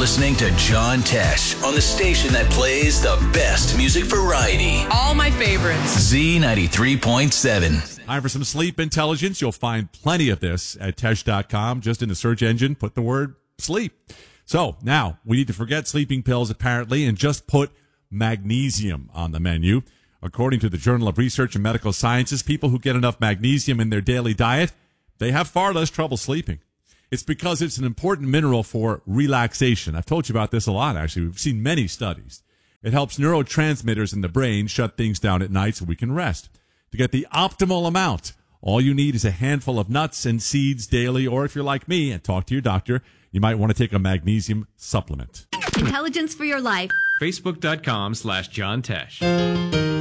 listening to John Tesh on the station that plays the best music variety. All my favorites. Z93.7. Time for some sleep intelligence. You'll find plenty of this at Tesh.com. Just in the search engine, put the word sleep. So now we need to forget sleeping pills, apparently, and just put magnesium on the menu. According to the Journal of Research and Medical Sciences, people who get enough magnesium in their daily diet, they have far less trouble sleeping. It's because it's an important mineral for relaxation. I've told you about this a lot, actually. We've seen many studies. It helps neurotransmitters in the brain shut things down at night so we can rest. To get the optimal amount, all you need is a handful of nuts and seeds daily, or if you're like me and talk to your doctor, you might want to take a magnesium supplement. Intelligence for your life. Facebook.com/John Tesh.